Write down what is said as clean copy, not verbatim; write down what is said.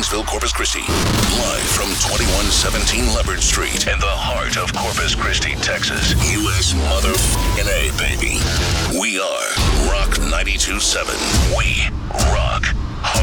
Marysville, Corpus Christi. Live from 2117 Leopard Street in the heart of Corpus Christi, Texas. U.S. A, baby. We are Rock 92.7. We rock.